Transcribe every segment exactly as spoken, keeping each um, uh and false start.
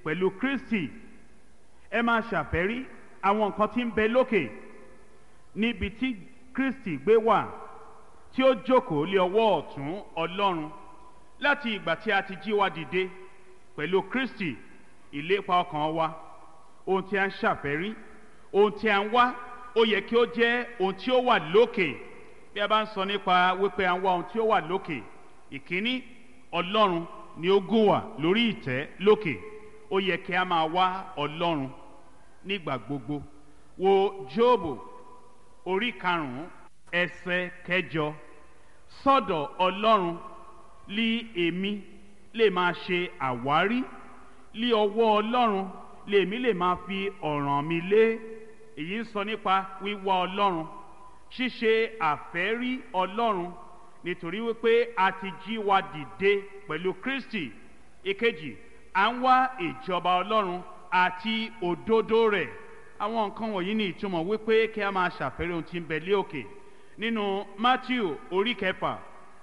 pẹ̀lú Kristi. Ẹ máa ṣàfẹ́rí àwọn nǹkan tí ń bẹ lókè, níbi tí Kristi gbé wà, tí ó jókòó lé ọwọ́ ọ̀tún Ọlọ́run. Láti ìgbà tí a ti jí wa dìde pẹ̀lú Kristi, ìlépa ọkàn wa, ohun tí a ń ṣàfẹ́rí, ohun tí a ń wá, ó yẹ kí ó jẹ́ ohun tí ó wà lókè. Bí a bá ń sọ nípa wípé a ń wá ohun tí ó wà lókè, ìkíní, Ọlọ́run ni ó gún wà lórí ìtẹ́ lókè. Ó yẹ kí a máa wá Ọlọ́run nígbà gbogbo. Wo Jóòbù orí karùn-ún ẹsẹ̀ kẹjọ. Sọ́dọ̀ Ọlọ́run lí èmi lè máa ṣe àwárí, lí ọwọ́ Ọlọ́run lèmi lè máa fi ọ̀ràn mi lé. Èyí ń sọ nípa wíwá Ọlọ́run, ṣíṣe àfẹ́rí Ọlọ́run, nítorí wípé a ti jí wa dìde pẹ̀lú Kristi. Ìkejì, à ń wá ìjọba Ọlọ́run àti òdodo rẹ̀. Àwọn nǹkan wọ̀nyí ní ìtumọ̀ wípé kí a máa ṣàfẹ́rí ohun tí ń bẹ lé òkè. Nínú Mátíù orí kẹfà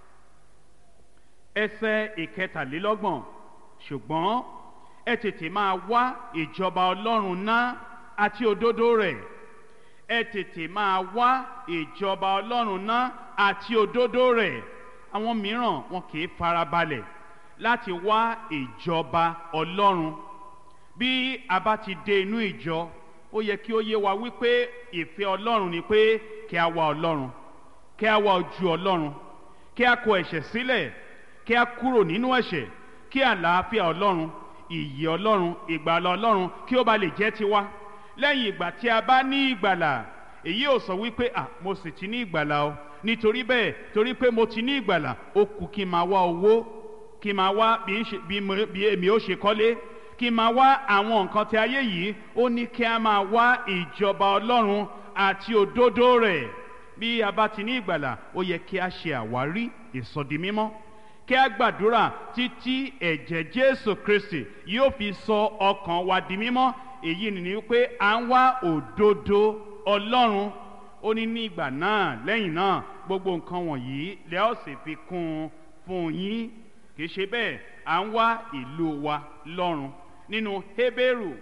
ẹsẹ̀ ìkẹtàlélọ́gbọ̀n, ṣùgbọ́n ẹ tètè máa wá ìjọba Ọlọ́run náà àti òdodo rẹ̀. Ẹ tètè máa wá ìjọba Ọlọ́run náà àti òdodo rẹ̀. Àwọn mìíràn wọn kì í farabalẹ̀ láti wá ìjọba Ọlọ́run. Bí a bá ti dé inú ìjọ, ó yẹ kí ó yé wa wípé ìfẹ́ Ọlọ́run ni pé kí a wá Ọlọ́run, kí a wá ojú Ọlọ́run, kí a kọ ẹ̀ṣẹ̀ sílẹ̀, kí a kúrò nínú ẹ̀ṣẹ̀, kí àlàáfíà Ọlọ́run, ìyè Ọlọ́run, ìgbàlà Ọlọ́run kí ó ba lè jẹ́ tiwa. Lẹ́yìn ìgbà tí a bá ní ìgbàlà, èyí ò sọ wípé à mo sì ti ní ìgbàlà o, nítorí bẹ́ẹ̀ torí pé mo ti ní ìgbàlà, ó kù kí n máa wá owó, kí n máa wá bí èmi ó ṣe kọ́lé, kí n máa wá àwọn nǹkan tí ayé yìí. Ó ní kí a máa wá ìjọba Ọlọ́run àti òdodo rẹ̀. Bí a bá ti ní ìgbàlà, ó yẹ kí a ṣe àwárí ìsọdimímọ́, kí a gbàdúrà títí ẹ̀jẹ̀ Jésù Kristi yóò fi sọ ọkàn wa di mímọ́. Èyí ni wípé à ń wá òdodo Ọlọ́run. Ó ní ní ìgbà náà, lẹ́yìn náà, gbogbo nǹkan wọ̀nyí lẹ́ ó sì fi kún un fún yín. Kì í ṣe bẹ́ẹ̀, à ń wá ìlú wa lọ́run. Nínú Hébérù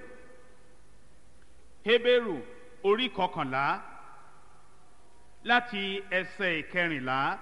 Hébérù orí kọkànlá láti ẹsẹ̀ ìkẹrìnlá,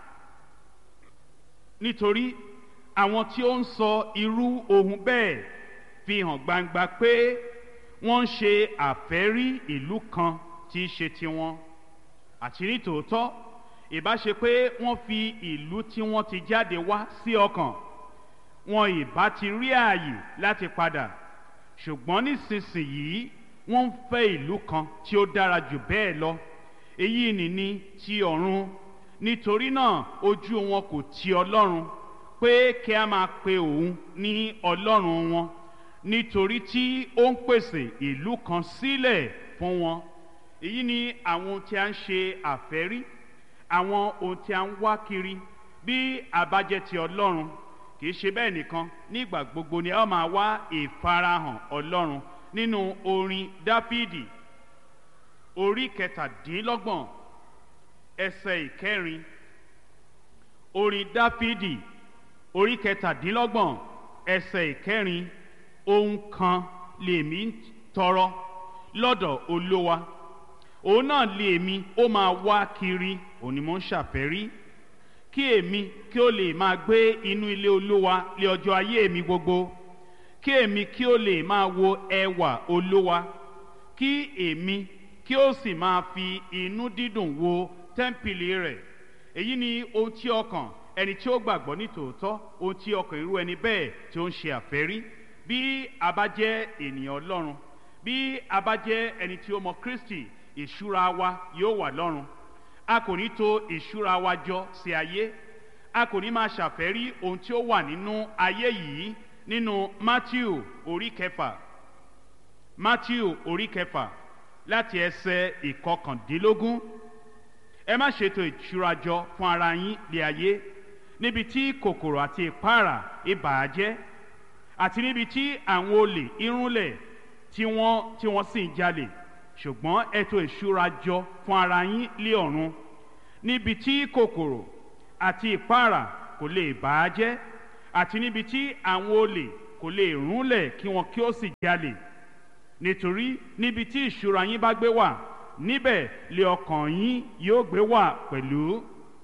nítorí àwọn tí ó ń sọ irú ohun bẹ́ẹ̀ fi hàn gbangba pé wọ́n ń ṣe àfẹ́rí ìlú kan tí í ṣe tiwọn. Àti ní tòótọ́, ìbá ṣe pé wọ́n fi ìlú tí wọ́n ti jáde wá sí ọkàn, wọn ìbá ti rí ààyè láti padà. Ṣùgbọ́n nísinsìnyí wọ́n ń fẹ́ ìlú kan tí ó dára jù bẹ́ẹ̀ lọ. Èyí nìní ti ọ̀run. Nítorí náà ojú wọn kò ti Ọlọ́run pé kí a máa pe òun ní Ọlọ́run wọn, nítorí tí ó ń pèsè ìlú kan sílẹ̀ fún wọn. Èyí ni àwọn ohun tí a ń ṣe àfẹ́rí, àwọn ohun tí a ń wá kiri. Bí a bá jẹ́ ti Ọlọ́run, kì í ṣe bẹ́ẹ̀ nìkan, nígbà gbogbo ni a máa wá ìfarahàn Ọlọ́run. Nínú orin Dáfídì orí kẹtàdínlọ́gbọ̀n ẹsẹ̀ ìkẹrin, orin Dáfídì orí kẹtàdínlọ́gbọ̀n ẹsẹ̀ ìkẹrin, ohun kan lèmi ń tọrọ lọ́dọ̀ Olúwa, òun náà lèmi ó máa wá kiri, òun ni mo ń ṣàfẹ́rí, kí èmi kí ó lè máa gbé inú ilé Olúwa lé ọjọ́ ayé mi gbogbo, kí èmi kí ó lè máa wo ẹwà Olúwa, kí èmi kí ó sì máa fi inú dídùn wo tẹ́ḿpìlì rẹ̀. Èyí ni ohun tí ọkàn ẹni tí ó gbàgbọ́ ní tòótọ́, ohun tí ọkàn irú ẹni bẹ́ẹ̀ tí ó ń ṣe àfẹ́rí. Bí a bá jẹ́ ènìyàn Ọlọ́run, bí a bá jẹ́ ẹni tí ó mọ Kristi, ìṣúra wa yóò wà lọ́run. A kò ní tò ìṣúra wa jọ sí ayé. A kò ní máa ṣàfẹ́rí ohun tí ó wà nínú ayé yìí. Nínú Mátíù orí kẹfà Mátíù orí kẹfà láti ẹsẹ̀ ìkọkàndínlógún, ẹ má ṣètò ìṣúra jọ fún ara yín lé ayé, níbi tí kòkòrò àti ìpáàrà ibà á jẹ́, àti níbi tí àwọn olè irúnlẹ̀ tí wọ́n tí wọ́n sì ń jalè. Ṣùgbọ́n ẹ tò ìṣúra jọ fún ara yín lé ọ̀run, níbi tí kòkòrò àti ìpáàrà kò lè bà á jẹ́, àti níbi tí àwọn olè kò lè rúnlẹ̀ kí wọn kí ó sì jalè, nítorí níbi tí ìṣúra yín bá gbé wà, níbẹ̀ lé ọkàn yín yóò gbé wà pẹ̀lú.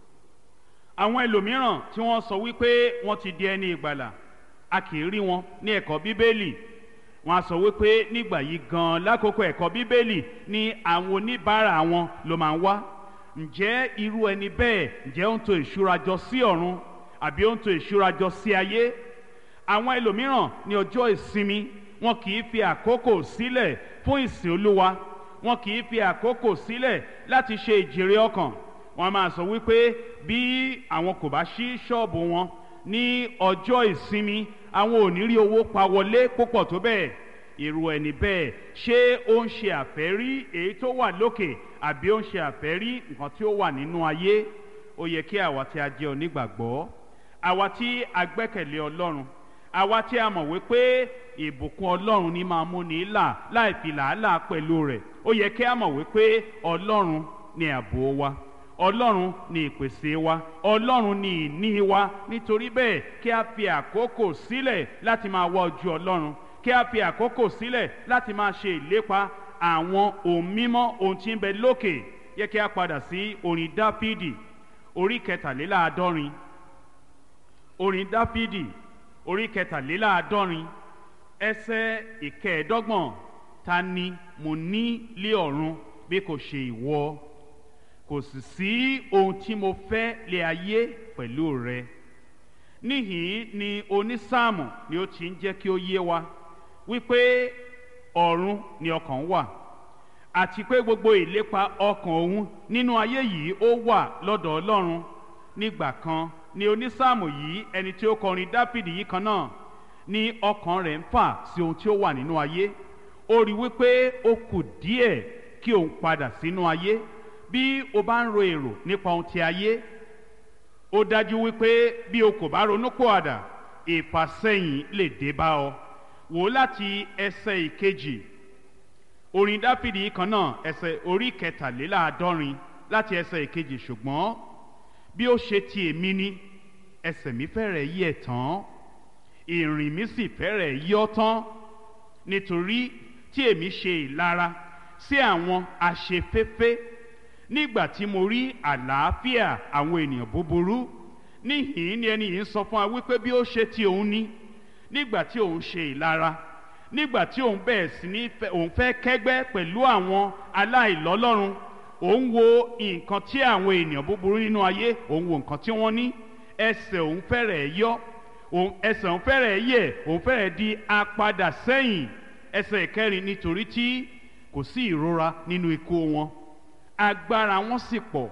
Àwọn ẹlòmíràn tí wọ́n sọ wípé wọ́n ti di ẹni ìgbàlà, a kì í rí wọn ní ẹ̀kọ́ bíbélì. Wọ́n á sọ wípé nígbà yìí gan lákòókò ẹ̀kọ́ bíbélì ni àwọn oníbàárà wọn ló máa ń wá. Ǹjẹ́ irú ẹni bẹ́ẹ̀ ǹjẹ́ ó ń tò ìṣúra jọ sí ọ̀run àbí ó ń tò ìṣúra jọ sí ayé? Àwọn ẹlòmíràn ní ọjọ́ ìsinmi wọn kì í fi àkókò sílẹ̀ fún ìsìn Olúwa, wọn kì í fi àkókò sílẹ̀ láti ṣe ìjèrè ọkàn. Wọ́n máa sọ wípé bí àwọn kò bá ṣí ṣọ́ọ̀bù wọn ní ọjọ́ ìsinmi, àwọn ò ní rí owó pa wọlé púpọ̀ tó bẹ́ẹ̀. Irú ẹni bẹ́ẹ̀ ṣé ó ń ṣe àfẹ́rí èyí tó wà lókè àbí ó ń ṣe àfẹ́rí nǹkan tí ó wà nínú ayé? Ó yẹ kí àwa tí a jẹ́ onígbàgbọ́, àwa tí a gbẹ́kẹ̀lé Ọlọ́run, àwa tí a mọ̀ wípé ìbùkún Ọlọ́run ní máa mú ní là láì fi làálàá pẹ̀lú rẹ̀, ó yẹ kí a mọ̀ wípé Ọlọ́run ni ààbò wa, Ọlọ́run ni ìpèsè wa, Ọlọ́run ni ìní wa. Nítorí bẹ́ẹ̀ kí a fi àkókò sílẹ̀ láti máa wá ojú Ọlọ́run, kí a fi àkókò sílẹ̀ láti máa ṣe ìlépa àwọn ohun mímọ́, ohun tí ń bẹ lókè. Yẹ kí a padà sí orin Dáfídì orí kẹtàléláàádọ́rin, orin Dáfídì orí kẹtàléláàádọ́rin ẹsẹ̀ ìkẹẹ̀ẹ́dọ́gbọ̀n. Ta ni mo ní lé ọ̀run bí kò ṣe ìwọ? Kò sì sí ohun tí mo fẹ́ lé ayé pẹ̀lú rẹ. Níhìn ni onísáàmù ni ó ti ń jẹ́ kí ó yé wa wípé ọ̀run ni ọkàn wà, àti pé gbogbo ìlépa ọkàn òun nínú ayé yìí ó wà lọ́dọ̀ Ọlọ́run. Nígbà kan ni onísáàmù yìí, ẹni tí ó kọrin Dáfídì yìí kan náà, ní ọkàn rẹ̀ ń fà sí ohun tí ó wà nínú ayé. Ó rí wípé ó kù díẹ̀ kí òun padà sínú ayé. Bí o bá ń ro èrò nípa ohun ti ayé, ó dájú wípé bí o kò bá ronúpìwàdà, ìfàsẹ́yìn lè dé bá ọ. Wò láti ẹsẹ̀ ìkejì orin Dáfídì yìí kan náà, ẹsẹ̀ orí kẹtàléláàádọ́rin láti ẹsẹ̀ ìkejì. Ṣùgbọ́n bí ó ṣe ti èmi ni, ẹsẹ̀ mi fẹ́rẹ̀ yẹ̀ tán, ìrìn mi sì fẹ́rẹ̀ yọ́ tán, nítorí tí èmi ṣe ìlara sí àwọn aṣeféfé nígbà tí mo rí àlàáfíà àwọn ènìyàn búburú. Níhìn ni ẹni yìí ń sọ fún wa wípé bí ó ṣe ti òun ni, nígbà tí òun ṣe ìlara, nígbà tí òun bẹ̀rẹ̀ sí ní òun fẹ́ kẹ́gbẹ́ pẹ̀lú àwọn aláìlọ́lọ́run, òun wo nǹkan tí àwọn ènìyàn búburú nínú ayé, òun wo nǹkan tí wọ́n ní, ẹsẹ̀ òun fẹ́rẹ̀ yọ́, ẹsẹ̀ òun fẹ́rẹ̀ yẹ̀, òun fẹ́rẹ̀ di apadà sẹ́yìn. Ẹsẹ̀ ìkẹrin, nítorí tí kò sí ìrora nínú ikú wọn, agbára wọn sì pọ̀,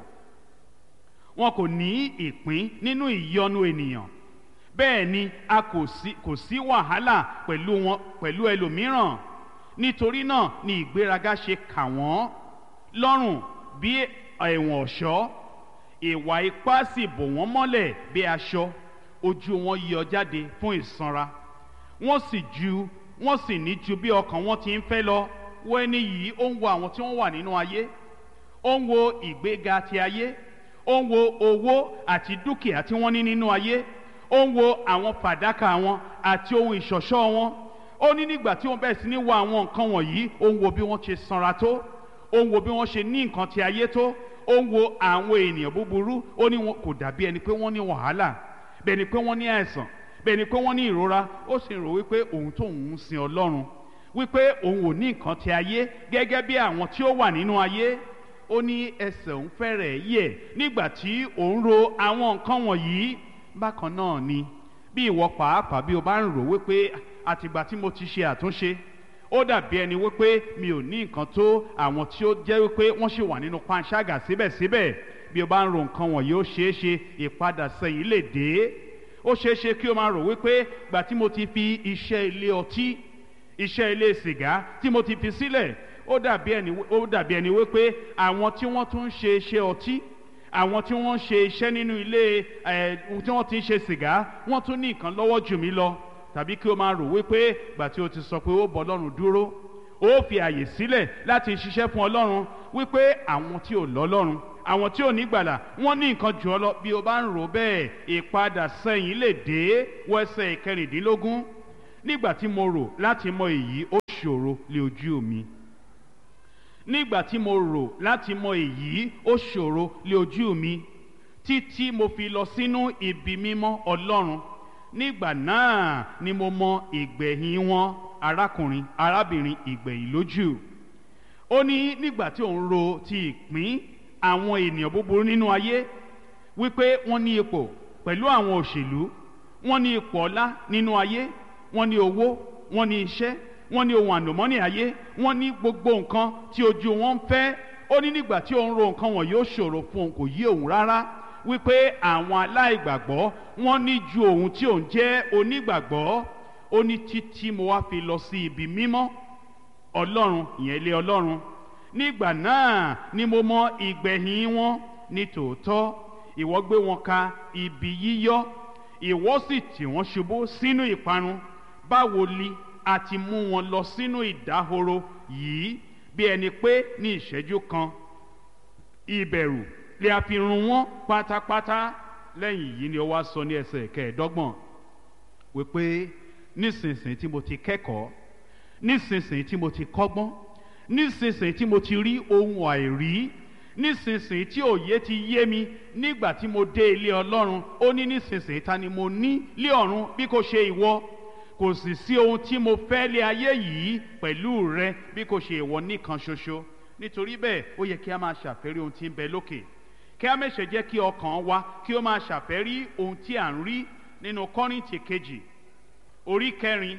wọn kò ní ìpín nínú ìyọnu ènìyàn. Bẹ́ẹ̀ ni a kò sí kò sí wàhálà pẹ̀lú wọn pẹ̀lú ẹlòmíràn. Nítorí náà ni ìgbéraga ṣe kà wọ́n lọ́rùn bí ẹ̀wọ̀n ọ̀ṣọ́, ìwà ipá sì bò wọ́n mọ́lẹ̀ bí aṣọ, ojú wọn yọ jáde fún ìsanra, wọ́n sì ju wọ́n sì ní ju bí ọkàn wọn ti ń fẹ́ lọ. Wo ẹni yìí, ó ń wo àwọn tí wọ́n wà nínú ayé, ó ń wo ìgbéga ti ayé, ó ń wo owó àti dúkìá tí wọ́n ní nínú ayé, ó ń wo àwọn fàdákà wọn àti ohun ìṣọ̀ṣọ́ wọn. Ó ní nígbà tí wọ́n bẹ̀rẹ̀ sí ní wo àwọn nǹkan wọ̀nyí, ó ń wo bí wọ́n ṣe sanra tó, ó ń wo bí wọ́n ṣe ní nǹkan ti ayé tó, ó ń wo àwọn ènìyàn búburú. Ó ní wọn kò dàbí ẹni pé wọ́n ní wàhálà, bẹ́ẹ̀ ni pé wọ́n ní àìsàn, bẹ́ẹ̀ ni pé wọ́n ní ìrora. Ó sì rò wípé òun tó ń sin Ọlọ́run, wípé òun ò ní nǹkan ti ayé gẹ́gẹ́ bí àwọn tí ó wà nínú ayé. Ó ní ẹsẹ̀ òun fẹ́rẹ̀ yẹ̀ nígbà tí òun ro àwọn nǹkan wọ̀nyí. Bákan náà ni bí ìwọ pàápàá bí o bá ń rò wípé àtìgbà tí mo ti ṣe àtúnṣe, ó dàbí ẹni wípé mi ò ní nǹkan tó àwọn tí ó jẹ́ wípé wọ́n ṣì wà nínú panṣágà síbẹ̀síbẹ̀. Bí o bá ń ro nǹkan wọ̀nyí, ó ṣeé ṣe ìpadà sẹ́yìn lè dé. Ó ṣeé ṣe kí o máa rò wípé gbà tí mo ti fi iṣẹ́ ilé ọtí, iṣẹ́ ilé sìgá tí mo ti fi sílẹ̀, ó dàbí ẹni ó dàbí ẹni wípé àwọn tí wọ́n tún ń ṣe iṣẹ́ ọtí, àwọn tí wọ́n ń ṣe iṣẹ́ nínú ilé ẹ̀ tí wọ́n ti ń ṣe sìgá, wọ́n tún ní nǹkan lọ́wọ́ jù mí lọ. Tàbí kí o máa rò wípé gbà tí o ti sọ pé ó bọ Ọlọ́run dúró, ó fi àyè sílẹ̀ láti ṣiṣẹ́ fún Ọlọ́run, wípé àwọn tí ò lọ́lọ́run, àwọn tí ò ní gbàlà, wọ́n ní nǹkan jù ọ lọ. Bí o bá ń rò bẹ́ẹ̀, ìpadà sẹ́yìn lè dé. Wọ ẹsẹ̀ ìkẹrìndínlógún. nígbà tí mo rò láti mọ èyí ó ṣòro lé ojú mi nígbà tí mo rò láti mọ èyí ó ṣòro lé ojú mi títí mo fi lọ sínú ibi mímọ́ Ọlọ́run nígbà náà ni mo mọ ìgbẹ̀yìn wọn arákùnrin arábìnrin ìgbẹ̀yìn lójú. Ó ní nígbà tí òun ro ti ìpín àwọn ènìyàn búburú nínú ayé wípé wọ́n ní ipò pẹ̀lú àwọn òṣèlú, wọ́n ní ipò ọlá nínú ayé, wọ́n ní owó, wọ́n ní iṣẹ́, wọ́n ní ohun àlùmọ́nì ayé, wọ́n ní gbogbo nǹkan tí ojú wọn ń fẹ́. Ó ní nígbà tí òun ro nǹkan wọ̀nyí ó ṣòro fún òun, kò yé òun rárá wípé àwọn aláìgbàgbọ́ wọ́n ní ju òun tí òun jẹ́ onígbàgbọ́. Ó ní títí mo wá fi lọ sí ibi mímọ́ Ọlọ́run, ìyẹn ilé Ọlọ́run, nígbà náà ni mo mọ ìgbẹ̀yìn wọn. Ní tòótọ́ ìwọ gbé wọn ka ibi yíyọ́, ìwọ sì tì wọ́n ṣubú sínú ìparun. Báwo li a ti mú wọn lọ sínú ìdáhoro yìí bí ẹni pé ní ìṣẹ́jú kan ìbẹ̀rù lè a fi run wọ́n pátápátá. Lẹ́yìn yìí ni ó wá sọ ní ẹsẹ̀ kẹẹ̀ẹ́dọ́gbọ̀n wípé nísinsìnyí tí mo ti kẹ́kọ̀ọ́, nísinsìnyí tí mo ti kọ́gbọ́n, nísinsìnyí tí mo ti rí ohun àìrí, nísinsìnyí tí òye ti yé mi nígbà tí mo dé ilé Ọlọ́run. Ó ní nísinsìnyí ta ni mo ní lé ọ̀run bí kò ṣe ìwọ? Kò sì sí ohun tí mo fẹ́ lé ayé yìí pẹ̀lú rẹ bí kò ṣe ìwọ nìkan ṣoṣo. Nítorí bẹ́ẹ̀ ó yẹ kí a máa ṣàfẹ́rí ohun tí ń bẹ lókè, kí a má ṣe jẹ́ kí ọkàn wa kí ó máa ṣàfẹ́rí ohun tí à ń rí. Nínú Kọ́ríńtì kejì orí kẹrin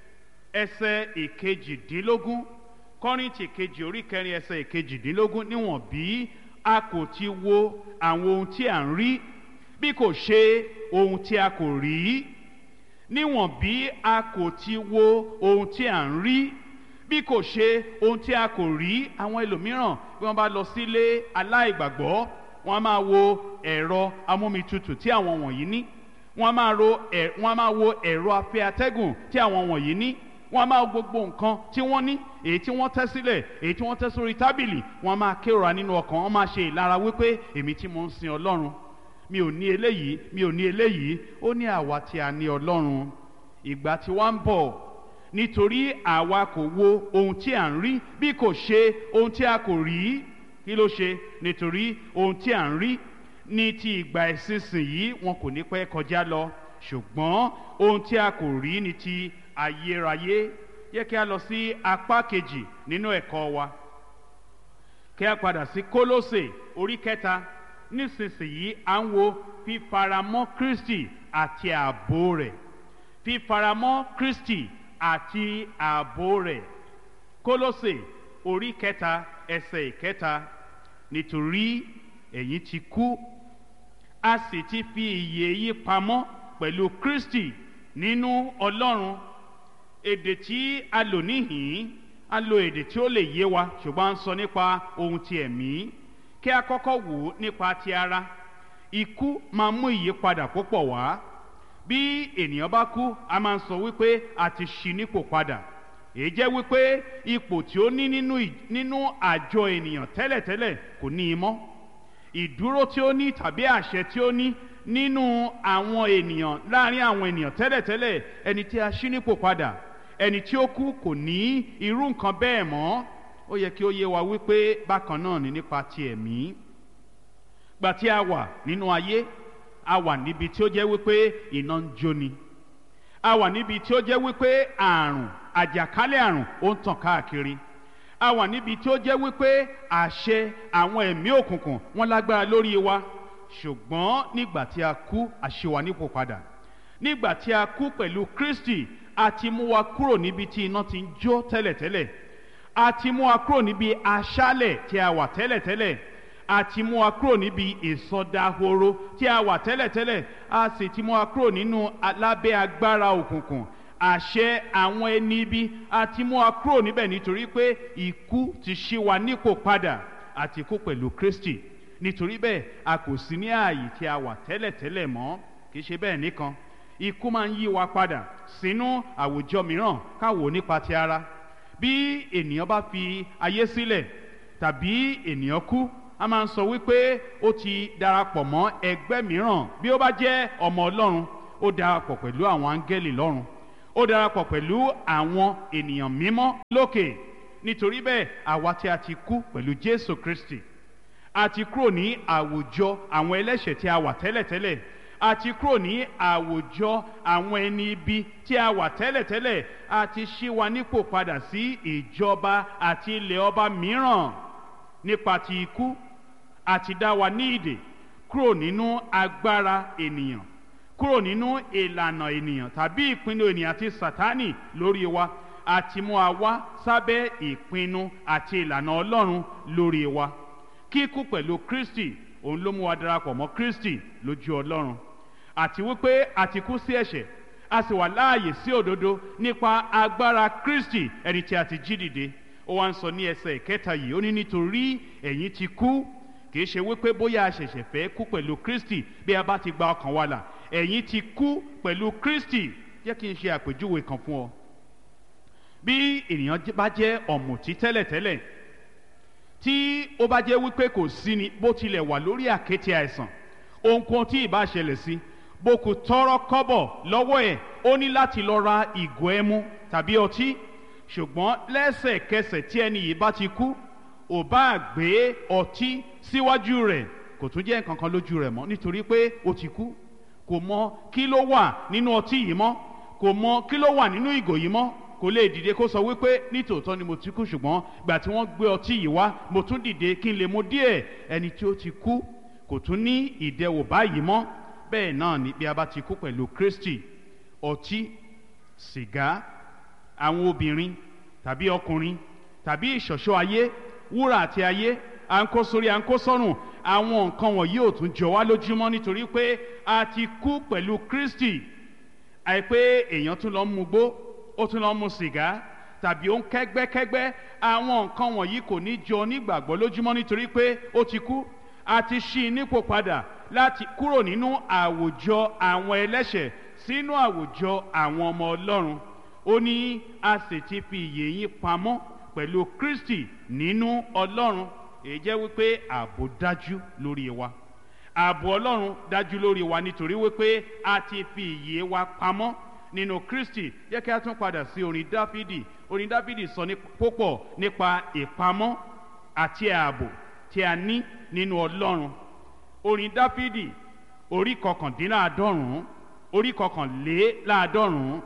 ẹsẹ̀ ìkejìdínlógún, Kọ́ríńtì kejì orí kẹrin ẹsẹ̀ ìkejìdínlógún, níwọ̀n bí a kò ti wo àwọn ohun tí à ń rí bí kò ṣe ohun tí a kò rí, níwọ̀n bí a kò ti wo ohun tí à ń rí bí kò ṣe ohun tí a kò rí. Àwọn ẹlòmíràn bí wọ́n bá lọ sílé aláìgbàgbọ́, wọ́n á máa wo ẹ̀rọ amómitutù tí àwọn wọ̀nyí ní, wọ́n á máa ro ẹ̀ wọ́n á máa wo ẹ̀rọ afẹ́ atẹ́gùn tí àwọn wọ̀nyí ní, wọ́n á máa wo gbogbo nǹkan tí wọ́n ní, èyí tí wọ́n tẹ́ sílẹ̀, èyí tí wọ́n tẹ́ sórí tábìlì. Wọ́n á máa kérora nínú ọkàn, wọ́n máa ṣe ìlara wípé èmi tí mo ń sin Ọlọ́run, mi ò ní eléyìí, mi ò ní eléyìí. Ó ní àwa tí a ní Ọlọ́run, ìgbà tí wá ń bọ̀, nítorí àwa kò wo ohun tí à ń rí bí kò ṣe ohun tí a kò rí. Kí ló ṣe? Nítorí ohun tí à ń rí ní ti ìgbà ìsinsìnyí wọn kò ní pẹ́ kọjá lọ, ṣùgbọ́n ohun tí a kò rí ní ti ayérayé. Yẹ kí a lọ sí apá kejì nínú ẹ̀kọ́ wa, kí a padà sí Kólósè orí kẹta. Nísinsìnyí à ń wo fífaramọ́ Kristi àti ààbò rẹ̀, fífaramọ́ Kristi àti ààbò rẹ̀. Kólósè orí kẹta ẹsẹ̀ ìkẹta, nítorí ẹ̀yin ti kú, a sì ti fi ìyè yín pamọ́ pẹ̀lú Kristi nínú Ọlọ́run. Èdè tí a lò níhìn-ín, a lo èdè tí ó lè yé wa, ṣùgbọ́n a ń sọ nípa ohun ti ẹ̀mí. Kí a kọ́kọ́ wò ó nípa ti ara. Ikú máa mú ìyípadà púpọ̀ wá. Bí ènìyàn bá kú, a máa ń sọ wípé a ti ṣí nípò padà. Èyí jẹ́ wípé ipò tí ó ní nínú nínú àjọ ènìyàn tẹ́lẹ̀tẹ́lẹ̀ kò ní í mọ́. Ìdúró tí ó ní tàbí àṣẹ tí ó ní nínú àwọn ènìyàn, láàrin àwọn ènìyàn tẹ́lẹ̀tẹ́lẹ̀, ẹni tí a ṣí nípò padà, ẹni tí ó kú kò ní irú nǹkan bẹ́ẹ̀ mọ́. Ó yẹ kí ó yé wa wípé bákan náà ni nípa ti ẹ̀mí. Gbà tí a wà nínú ayé, a wà níbi tí ó jẹ́ wípé iná ń jóni, a wà níbi tí ó jẹ́ wípé àrùn àjàkálẹ̀ àrùn ó ń tàn káàkiri, a wà níbi tí ó jẹ́ wípé àṣẹ àwọn ẹ̀mí òkùnkùn wọ́n lágbára lórí wa. Ṣùgbọ́n nígbà tí a kú, a ṣí wa nípò padà. Nígbà tí a kú pẹ̀lú Kristi, a ti mú wa kúrò níbi tí iná ti ń jó tẹ́lẹ̀tẹ́lẹ̀, a ti mú wa kúrò níbi aṣálẹ̀ tí a wà tẹ́lẹ̀tẹ́lẹ̀, a ti mú wa kúrò níbi ìsọdahoro tí a wà tẹ́lẹ̀tẹ́lẹ̀, a sì ti mú wa kúrò nínú lábẹ́ agbára òkùnkùn, àṣẹ àwọn ẹni ibi, a ti mú wa kúrò níbẹ̀ nítorí pé ikú ti ṣí wa nípò padà, àti kú pẹ̀lú Kristi. Nítorí bẹ́ẹ̀ a kò sí ní ààyè tí a wà tẹ́lẹ̀tẹ́lẹ̀ mọ́. Kì í ṣe bẹ́ẹ̀ nìkan, ikú máa ń yí wa padà sínú àwùjọ mìíràn. Káwo nípa ti ara, bí ènìyàn bá fi ayé sílẹ̀ tàbí ènìyàn kú, a máa ń sọ wípé ó ti darapọ̀ mọ́ ẹgbẹ́ mìíràn. Bí ó bá jẹ́ ọmọ Ọlọ́run, ó darapọ̀ pẹ̀lú àwọn áńgẹ́lì lọ́run, ó darapọ̀ pẹ̀lú àwọn ènìyàn mímọ́ lókè. Nítorí bẹ́ẹ̀ àwa tí a ti kú pẹ̀lú Jésù Kristi, a ti kúrò ní àwùjọ àwọn ẹlẹ́ṣẹ̀ tí a wà tẹ́lẹ̀tẹ́lẹ̀, a ti kúrò ní àwùjọ àwọn ẹni ibi tí a wà tẹ́lẹ̀tẹ́lẹ̀, a ti ṣí wa nípò padà sí ìjọba àti ilẹ̀ ọba mìíràn nípa ti ikú, a ti dá wa ní ìdè kúrò nínú agbára ènìyàn, kúrò nínú ìlànà ènìyàn tàbí ìpinnu ènìyàn àti Sátánì lórí wa, a ti mú wa wá sábẹ́ ìpinnu àti ìlànà Ọlọ́run lórí wa. Kíkú pẹ̀lú Kristi òun ló mú wa darapọ̀ mọ́ Kristi lójú Ọlọ́run, àti wípé a ti kú sí ẹ̀ṣẹ̀, a sì wà láàyè sí òdodo nípa agbára Kristi ẹni tí a ti jí dìde. Ó wá ń sọ ní ẹsẹ̀ ìkẹta yìí, ó ní nítorí ẹ̀yin ti kú, kìí ṣe wípé bóyá a ṣẹ̀ṣẹ̀ fẹ́ kú pẹ̀lú Kristi bí a bá ti gba ọkàn wa là. Ẹ̀yin ti kú pẹ̀lú Kristi. Jẹ́ kí n ṣe àpèjúwe kan fún ọ. Bí ènìyàn bá jẹ́ ọ̀mùtí tẹ́lẹ̀tẹ́lẹ̀, tí ó bá jẹ́ wípé kò sí ni bó tilẹ̀ wà lórí àkéte àìsàn, ohunkóhun tí ìbá ṣẹlẹ̀ sí, bó kù tọrọ kọ́bọ̀ lọ́wọ́ ẹ̀, ó ní láti lọ ra ìgò ẹmu tàbí ọtí. Ṣùgbọ́n lẹ́sẹ̀kẹsẹ̀ tí ẹni yìí bá ti kú, ò bá gbé ọtí síwájú rẹ̀, kò tún jẹ́ nǹkan kan lójú rẹ̀ mọ́, nítorí pé ó ti kú. Kò mọ kí ló wà nínú ọtí yìí mọ́, kò mọ kí ló wà nínú ìgò yìí mọ́, kò lè dìde kó sọ wípé nítòótọ́ ni mo ti kú, ṣùgbọ́n gbà tí wọ́n gbé ọtí yìí wá mo tún dìde kí n lè mu díẹ̀. Ẹni tí ó ti kú kò tún ní ìdẹwò báyìí mọ́. Bẹ́ẹ̀ náà ni bí a bá ti kú pẹ̀lú Kristi, ọtí, sìgá, àwọn obìnrin tàbí ọkùnrin tàbí ìṣọ̀ṣọ́ ayé, wúrà àti ayé, à ń kó sórí à ń kó sọ́rùn, àwọn nǹkan wọ̀nyí ò tún jọ wá lójúmọ́, nítorí pé a ti kú pẹ̀lú Kristi. Àìpé èèyàn tún lọ mu gbó, ó tún lọ mu sìgá tàbí ó ń kẹ́gbẹ́kẹ́gbẹ́, àwọn nǹkan wọ̀nyí kò ní jọ onígbàgbọ́ lójúmọ́, nítorí pé ó ti kú. A ti ṣí i nípò padà láti kúrò nínú àwùjọ àwọn ẹlẹ́ṣẹ̀ sínú àwùjọ àwọn ọmọ Ọlọ́run. Ó ní a sì ti fi ìyè yín pamọ́ pẹ̀lú Kristi nínú Ọlọ́run. Èyí jẹ́ wípé ààbò dájú lórí wa, ààbò Ọlọ́run dájú lórí wa, nítorí wípé a ti fi ìyè wa pamọ́ nínú Kristi. Jẹ́ kí a tún padà sí orin Dáfídì. Orin Dáfídì sọ ní púpọ̀ nípa ìpamọ́ àti ààbò tí a ní nínú Ọlọ́run. Orin Dáfídì orí kọkàndínláàádọ́rùn-ún, orí kọkànléláàádọ́rùn-ún.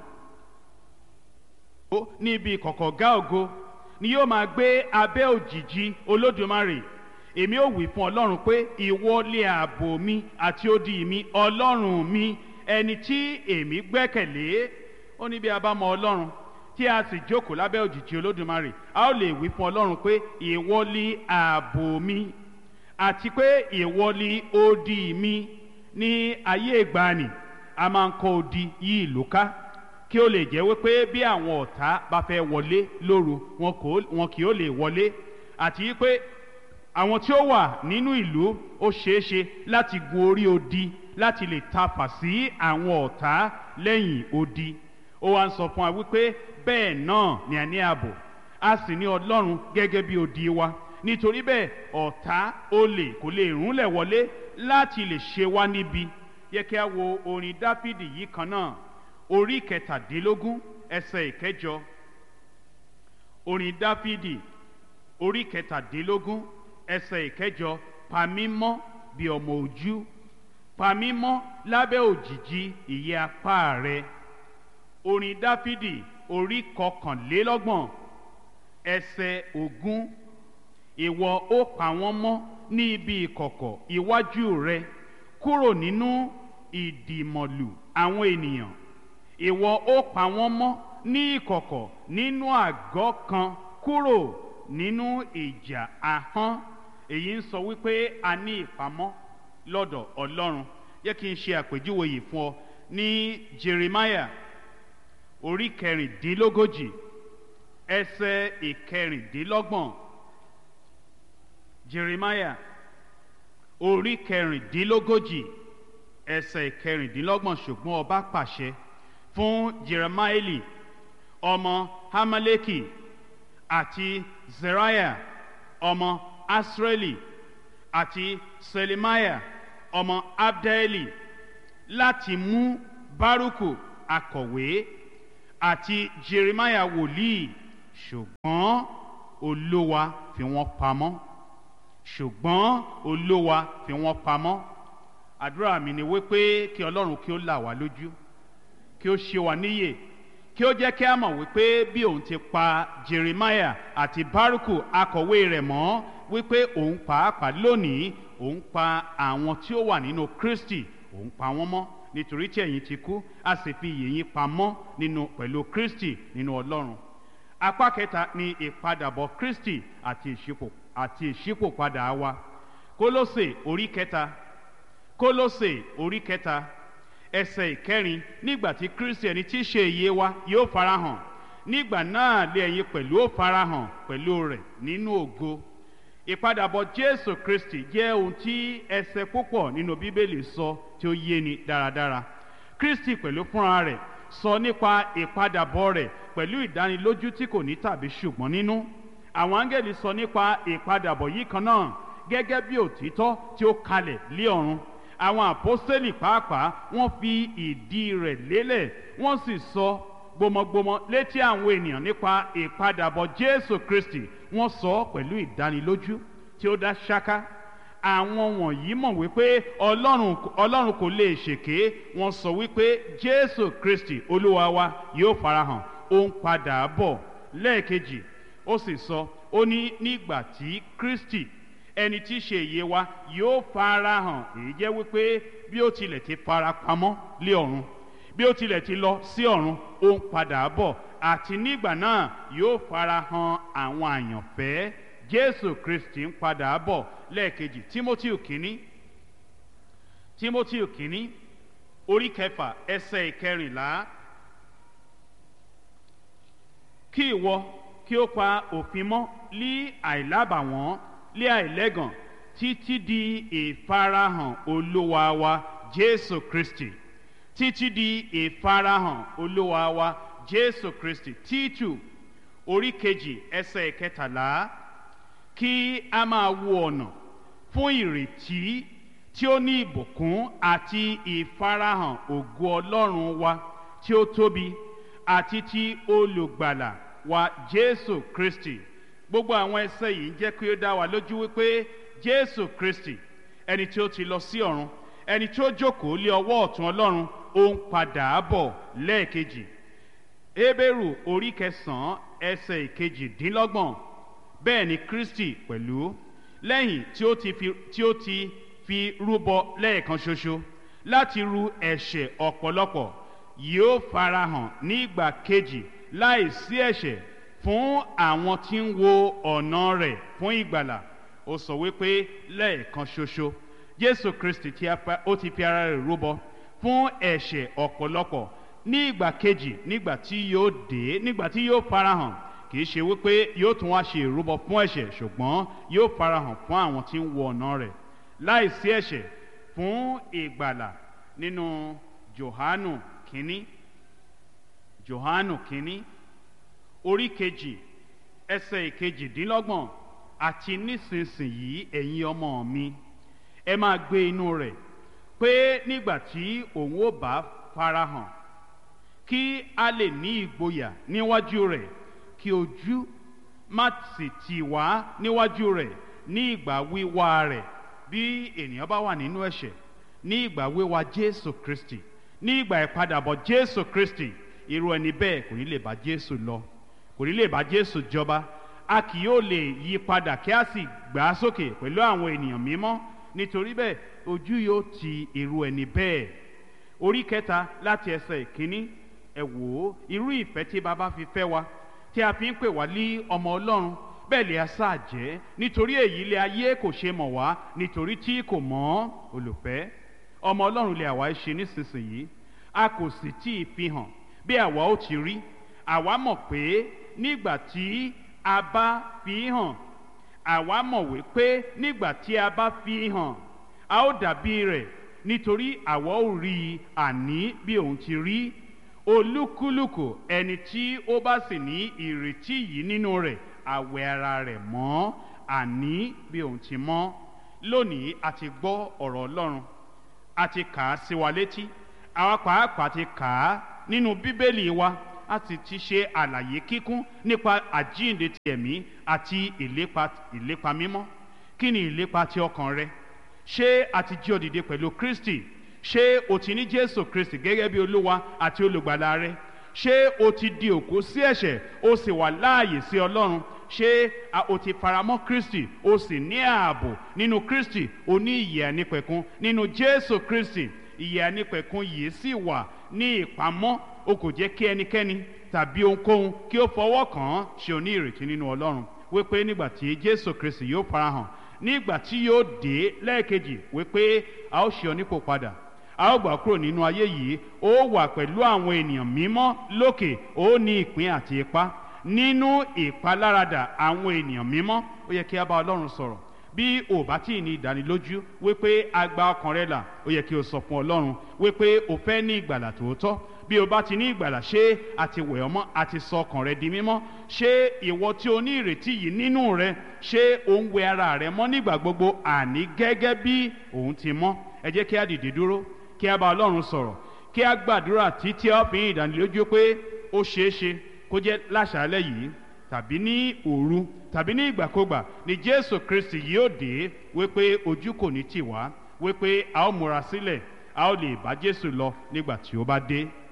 Ó ní ibi ìkọ̀kọ̀ ọ̀gá ògo ni yóò máa gbé abẹ́ òjìji Olódùmarè. Èmi ó wí fún Ọlọ́run pé ìwọ lé ààbò mi àti odi mi, Ọlọ́run mi, ẹni tí èmi gbẹ́kẹ̀lé. Ó ní bí a bá mọ Ọlọ́run tí a sì jókòó lábẹ́ òjìji Olódùmarè, a ó lè wí fún Ọlọ́run pé ìwọ lé ààbò mi àti pé ìwọ lé odi mi. Ní ayé ìgbàanì a máa ń kọ́ odi yí ìlú ká, kí ó lè jẹ́ wípé bí àwọn ọ̀tá bá fẹ́ wọlé lóru wọn kì ó lè wọlé, àti wípé àwọn tí ó wà nínú ìlú ó ṣeéṣe láti gun orí odi láti lè tafà sí àwọn ọ̀tá lẹ́yìn odi. Ó wá ń sọ fún wa wípé bẹ́ẹ̀ náà ni a ní ààbò, a sì ní Ọlọ́run gẹ́gẹ́ bí odi wa. Nítorí bẹ́ẹ̀ ọ̀tá olè kò lè rúnlẹ̀ wọlé láti lè ṣe wá níbi. Yẹ kí a wo orin Dáfídì yìí kan náà, orí kẹtàdínlógún ẹsẹ̀ ìkẹjọ. Orin Dáfídì orí kẹtàdínlógún ẹsẹ̀ ìkẹjọ. Pa mí mọ́ bí ọmọ ojú, pa mí mọ́ lábẹ́ òjìji ìyẹ́ apá rẹ. Orin Dáfídì orí kọkànlélọ́gbọ̀n ẹsẹ̀ ogún. Ìwọ ó pa wọ́n mọ́ ní ibi ìkọ̀kọ̀ iwájú rẹ kúrò nínú ìdìmọ̀lù àwọn ènìyàn. Ìwọ ó pa wọ́n mọ́ ní ìkọ̀kọ̀ nínú àgọ́ kan kúrò nínú ìjà ahọ́n. Èyí ń sọ wípé a ní ìpamọ́ lọ́dọ̀ Ọlọ́run. Jẹ́ kí n ṣe àpèjúwe yìí fún ọ ní Jeremiah orí kẹrìndínlógójì ẹsẹ̀ ìkẹrìndínlọ́gbọ̀n. Jeremiah orí kẹrìndínlógójì ẹsẹ̀ ìkẹrìndínlọ́gbọ̀n. Ṣùgbọ́n ọba pàṣẹ fún Jeremaeli ọmọ Hamaleki àti Zeriah ọmọ Asreli àti Selemiah ọmọ Abdeli láti mú Bárúkù akọ̀wé àti Jeremiah wòlíì, ṣùgbọ́n Olúwa fi wọ́n pamọ́ ṣùgbọ́n Olúwa fi wọ́n pamọ́. Àdúrà mi ni wípé kí Ọlọ́run kí ó là wá lójú, kí ó ṣe wá níyè, kí ó jẹ́ kí a mọ̀ wípé bí òun ti pa Jeremiah àti Bárúkù akọ̀wé rẹ̀ mọ́, wípé òun pàápàá lónìí òun pa àwọn tí ó wà nínú Kristi, òun pa wọ́n mọ́, nítorí tí ẹ̀yin ti kú a sì fi ìyè yín pamọ́ nínú pẹ̀lú Kristi nínú Ọlọ́run. Apá kẹta ni ìpadàbọ̀ Kristi àti ìṣípò àti ìṣípòpadà wa. Kólósè orí kẹta Kólósè orí kẹta ẹsẹ̀ ìkẹrin, nígbà tí Kristi ẹni tí í ṣe ìyè wa yóò farahàn, nígbà náà lé ẹ̀yin pẹ̀lú ó farahàn pẹ̀lú rẹ̀ nínú ògo. Ìpadàbọ̀ Jésù Kristi jẹ́ ohun tí ẹsẹ̀ púpọ̀ nínú Bíbélì sọ tí ó yéni dáradára. Kristi pẹ̀lú fúnra rẹ̀ sọ nípa ìpadàbọ̀ rẹ̀ pẹ̀lú ìdánilójú tí kò ní tàbí ṣùgbọ́n nínú. Àwọn áńgẹ́lì sọ nípa ìpadàbọ̀ yìí kan náà gẹ́gẹ́ bí òtítọ́ tí ó kalẹ̀ lé ọ̀run. Àwọn àpọ́sítélì pàápàá wọ́n fi ìdí rẹ̀ lélẹ̀, wọ́n sì sọ gbọmọgbọmọ létí àwọn ènìyàn nípa ìpadàbọ̀ Jésù Kristi. Wọ́n sọ pẹ̀lú ìdánilójú tí ó dá ṣáká. Àwọn wọ̀nyí mọ̀ wípé Ọlọ́run Ọlọ́run kò lè ṣèké. Wọ́n sọ wípé Jésù Kristi Olúwa wa yóò farahàn, ó ń padà bọ̀. Lẹ́ẹ̀kejì ó sì sọ, ó ní nígbà tí Kristi ẹni tí í ṣe ìyè wa yóò farahàn. Èyí jẹ́ wípé bí ó tilẹ̀ ti fara pamọ́ lé ọ̀run, bí ó tilẹ̀ ti lọ sí ọ̀run, ó ń padà bọ̀, àti nígbà náà yóò farahàn àwọn àyànfẹ́. Jésù Kristi ń padà bọ̀. Lẹ́ẹ̀kejì Tímótì kínní Tímótì kínní orí kẹfà ẹsẹ̀ ìkẹrìnlá, kí ìwọ kí ó pa òfin mọ́ lí àìlábàwọ́n lí àìlẹ́gàn títí di ìfarahàn Olúwa wa Jésù Kristi, títí di ìfarahàn Olúwa wa Jésù Kristi. Títù orí kejì ẹsẹ̀ ìkẹtàlá, kí a máa wo ọ̀nà fún ìrètí tí ó ní ìbùkún àti ìfarahàn ògo Ọlọ́run wa tí ó tóbi àti ti olùgbàlà wa Jésù Kristi. Gbogbo àwọn ẹsẹ̀ yìí ń jẹ́ kí ó dá wa lójú wípé Jésù Kristi ẹni tí ó ti lọ sí ọ̀run, ẹni tí ó jókòó lé ọwọ́ ọ̀tún Ọlọ́run, ó ń padà bọ̀ lẹ́ẹ̀kejì. Hébérù orí kẹsàn-án ẹsẹ̀ ìkejìdínlọ́gbọ̀n, bẹ́ẹ̀ ni Kristi pẹ̀lú lẹ́yìn tí ó ti fi tí ó ti fi rúbọ lẹ́ẹ̀kan ṣoṣo láti ru ẹ̀ṣẹ̀ ọ̀pọ̀lọpọ̀, yóò farahàn nígbà kejì láìsí ẹ̀ṣẹ̀ fún àwọn tí ń wo ọ̀nà rẹ̀ fún ìgbàlà. Ó sọ wípé lẹ́ẹ̀kan ṣoṣo Jésù Kristi tí ó ti fi ara rẹ̀ rúbọ fún ẹ̀ṣẹ̀ ọ̀pọ̀lọpọ̀. Ní ìgbà kejì, nígbà tí yóò dé, nígbà tí yóò farahàn, kì í ṣe wípé yóò tún wá ṣe ìrúbọ fún ẹ̀ṣẹ̀, ṣùgbọ́n yóò farahàn fún àwọn tí ń wo ọ̀nà rẹ̀ láìsí ẹ̀ṣẹ̀ fún ìgbàlà. Nínú Jòhánù kínní Jòhánù kínní orí kejì ẹsẹ̀ ìkejìdínlọ́gbọ̀n, àti nísinsìnyí ẹ̀yin ọmọ mi, ẹ máa gbé inú rẹ̀, pé nígbà tí òun ó bá farahàn, kí a lè ní ìgboyà níwájú rẹ̀, kí ojú má sì tì wá níwájú rẹ̀ ní ìgbà wíwá rẹ̀. Bí ènìyàn bá wà nínú ẹ̀ṣẹ̀, ní ìgbà wíwá Jésù Kristi, ní ìgbà ìpadàbọ̀ Jésù Kristi, irú ẹni bẹ́ẹ̀ kò ní lè bá Jésù lọ, kò ní lè bá Jésù jọba. A kì yóò lè yí padà kí a sì gbà á sókè pẹ̀lú àwọn ènìyàn mímọ́. Nítorí bẹ́ẹ̀ ojú yóò ti irú ẹni bẹ́ẹ̀. Orí kẹta láti ẹsẹ̀ ìkíní, ẹ wò ó irú ìfẹ́ tí baba fi fẹ́ wa, tí a fi ń pè wá lí ọmọ Ọlọ́run, bẹ́ẹ̀ lè a sáà jẹ́. Nítorí èyí lè ayé kò ṣe mọ̀ wá, nítorí tí kò mọ̀ olùfẹ́. Ọmọ Ọlọ́run lè àwa ṣe nísinsìnyí, a kò sì tí ì fi hàn bí àwa ó ti rí. Àwa mọ̀ pé nígbà tí a bá fi hàn, àwa mọ̀ wípé nígbà tí a bá fi hàn, a ó dàbí rẹ̀, nítorí àwa ó rí i àní bí òun ti rí. Olúkúlùkù ẹni tí ó bá sì ní ìrètí yìí nínú rẹ̀, a wẹ ara rẹ̀ mọ́ àní bí òun ti mọ́. Lónìí a ti gbọ́ ọ̀rọ̀ Ọlọ́run, a ti kà á sí wa létí, àwa pàápàá ti kà á nínú Bíbélì wa, a sì ti ṣe àlàyé kíkún nípa àjíǹde ti ẹ̀mí àti ìlépa ìlépa mímọ́. Kí ni ìlépa ti ọkàn rẹ? Ṣé a ti jí ọ dìde pẹ̀lú Kristi? Ṣé o ti ní Jésù Kristi gẹ́gẹ́ bí Olúwa àti olùgbàlà rẹ? Ṣé o ti di òkú sí ẹ̀ṣẹ̀ o sì wà láàyè sí Ọlọ́run? Ṣé o ti faramọ́ Kristi o sì ní ààbò nínú Kristi? O ní ìyè àìnípẹ̀kun nínú Jésù Kristi. Ìyè àìnípẹ̀kun yìí sì wà ní ìpamọ́. O kò jẹ́ kí ẹnikẹ́ni tàbí ohunkóhun kí ó fọwọ́ kàn án. Ṣé o ní ìrètí nínú Ọlọ́run wípé nígbà tí Jésù Kristi yóò farahàn, nígbà tí yóò dé lẹ́ẹ̀kejì, wípé a ó ṣe ọ nípò padà, a ó gbà kúrò nínú ayé yìí, ó wà pẹ̀lú àwọn ènìyàn mímọ́ lókè, ó ní ìpín àti ipá nínú ìpaláradà àwọn ènìyàn mímọ́. Ó yẹ kí a bá Ọlọ́run sọ̀rọ̀. Bí o bá tí ì ní ìdánilójú wípé a gba ọkàn rẹ là, ó yẹ kí o sọ fún Ọlọ́run wípé o fẹ́ ní ìgbàlà tòótọ́. Bí o bá ti ní ìgbàlà, ṣé a ti wẹ̀ ọ́ mọ́, a ti sọ ọkàn rẹ di mímọ́? Ṣé ìwọ tí o ní ìrètí yìí nínú rẹ, ṣé o ń wẹ ara rẹ mọ́ nígbà gbogbo, àní gẹ́gẹ́ bí òun ti mọ́? Ẹ jẹ́ kí a dìde dúró, kí a bá Ọlọ́run sọ̀rọ̀, kí a gbàdúrà títí a fi ní ìdánilójú pé ó ṣeé ṣe kó jẹ́ láṣálẹ́ yìí tàbí ní òru tàbí ní ìgbàkúgbà ni Jésù Kristi yóò dé, wípé ojú kò ní tì wá, wípé a ó múra sílẹ̀, a ó lè bá Jésù lọ nígbà tí ó bá dé.